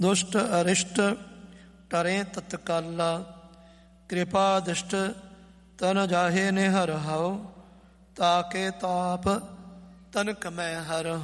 ਦੁਸ਼ਟ ਅਰਿਸ਼ਟ ਟਰੇ ਤਤਕਾਲਾ, ਕਿਰਪਾ ਦਿਸ਼ਟ ਤਨ ਜਾਹੇ ਨਿਹਰ ਹਉ, ਤਾਕੇ ਤਾਪ ਤਨ ਕਮੈ ਹਰ